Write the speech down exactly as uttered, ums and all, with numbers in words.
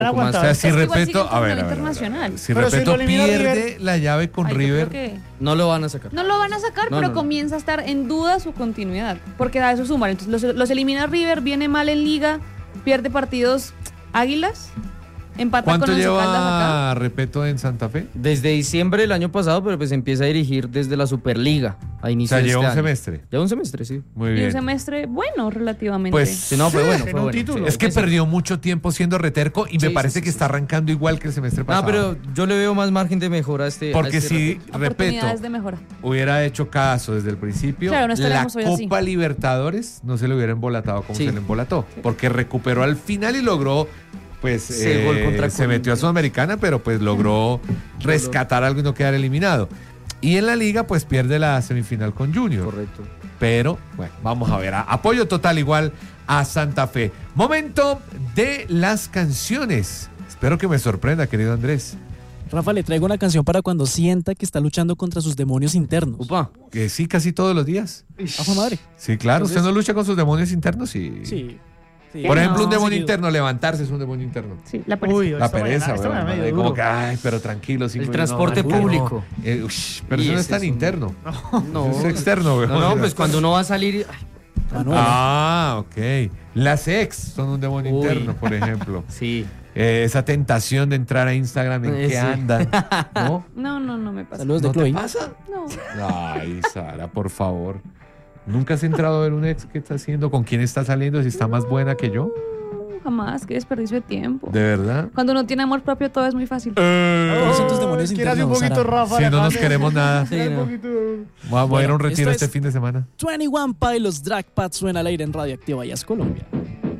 O sea, si Es que igual Repeto, sigue en a ver, torneo a ver, a ver, internacional. si Pero si Repeto lo elimina pierde River- la llave con Ay, yo River, creo que No lo van a sacar. no lo van a sacar, No, pero no, no. comienza a estar en duda su continuidad. Porque a eso suman. Entonces los, los elimina River, viene mal en liga, pierde partidos Águilas, empata ¿cuánto con Once Caldas acá. lleva Repeto en Santa Fe? Desde diciembre del año pasado, pero pues empieza a dirigir desde la Superliga a O inicio sea, de lleva este un año. semestre. Lleva un semestre, sí. Muy Y un bien. semestre bueno relativamente. Pues Sí, no, fue bueno, En fue un bueno. título. es que Sí, sí. perdió mucho tiempo siendo reterco y me Sí, parece sí, que sí, está sí. arrancando igual que el semestre Ah, pasado. pero yo le veo más margen de mejora a este. a Porque este si Repeto. Repeto Oportunidades de mejora. hubiera hecho caso desde el principio, Claro, no la estaríamos hoy así. Copa Libertadores no se le hubiera embolatado como Sí. se le embolató. Porque recuperó al final y logró, pues, Ese eh, gol contra se metió a Colombia. Sudamericana, pero pues logró rescatar algo y no quedar eliminado. Y en la liga, pues pierde la semifinal con Junior. Correcto. Pero, bueno, vamos a ver. a- Apoyo total igual a Santa Fe. Momento de las canciones. Espero que me sorprenda, querido Andrés. Rafa, le traigo una canción para cuando sienta que está luchando contra sus demonios internos. Upa. Que sí, casi todos los días. ¡Afa madre! Sí, claro. Entonces- ¿Usted no lucha con sus demonios internos? Sí. Sí. sí. Por ejemplo, un No. demonio Seguido. interno, levantarse es un demonio interno. Sí, la pereza. Uy, La esta pereza, mañana- esta weón, mañana ¿no? medio Como duro. que, ay, pero tranquilo. cinco El minutos, transporte no, no. público. Eh, ush, pero Y eso no es ese tan es un- interno. No. Eso es externo, weón. No, no, pues cuando uno va a salir. ay, Manuel. Ah, ok. Las ex son un demonio Uy. interno, por ejemplo. Sí. Eh, esa tentación de entrar a Instagram, ¿en Eh, qué sí. andan? ¿No? No, no, no me pasa. Saludos de ¿No te Chloe. pasa? No. Ay, Sara, por favor. ¿Nunca has entrado a ver un ex? ¿Qué está haciendo? ¿Con quién está saliendo? ¿Si está más buena que yo? No, jamás, qué desperdicio de tiempo. ¿De verdad? Cuando uno tiene amor propio todo es muy fácil. ¿Cuáles son tus demonios ¿Quiere hacer un internos, poquito, Sara? Rafa? Si le no acaban nos de- queremos nada. Sí, Un no. poquito. Vamos a ir a un Bueno, retiro esto este es- fin de semana. veintiuno Pilots Drag Pat suena al aire en Radioactiva Jazz Colombia.